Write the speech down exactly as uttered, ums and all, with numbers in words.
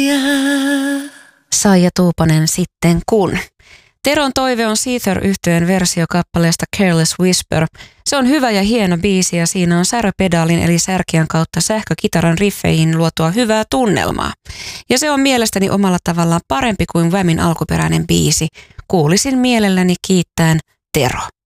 Saija Tuupanen sitten kun. Teron toive on Seether-yhtyeen versio kappaleesta Careless Whisper. Se on hyvä ja hieno biisi ja siinä on säröpedaalin eli särkiän kautta sähkökitaran riffeihin luotua hyvää tunnelmaa. Ja se on mielestäni omalla tavallaan parempi kuin Whamin alkuperäinen biisi. Kuulisin mielelläni kiittäen Tero.